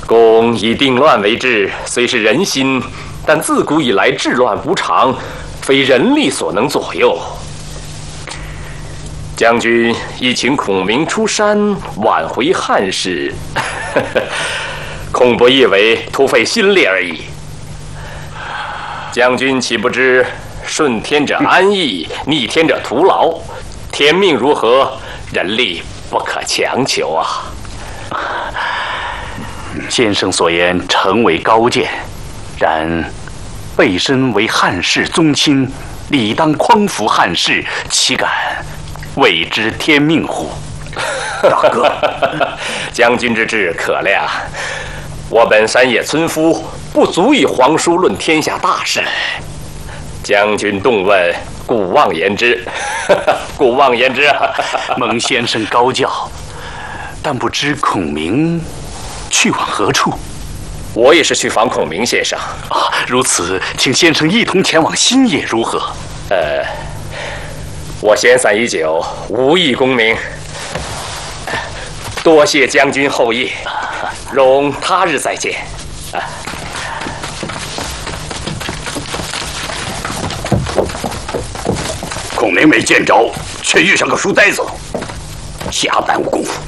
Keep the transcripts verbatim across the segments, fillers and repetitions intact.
公以定乱为治，虽是人心，但自古以来治乱无常，非人力所能左右。将军亦请孔明出山挽回汉室，恐不亦为徒费心力而已。将军岂不知顺天者安逸，逆天者徒劳，天命如何，人力不可强求啊！ 先生所言诚为高见，然背身为汉室宗亲，理当匡扶汉室，岂敢未知天命乎？ 大哥，将军之志可量。我本山野村夫，不足以皇叔论天下大事。将军动问，故妄言之，故妄言之啊！ 蒙先生高教，但不知孔明去往何处？ 我也是去访孔明先生。 啊，如此，请先生一同前往新野如何？ 呃，我闲散已久，无意功名。多谢将军厚意，容他日再见。啊， 孔明没见着，却遇上个书呆子，瞎耽误功夫。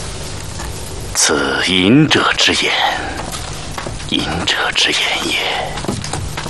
此隐者之言，隐者之言也。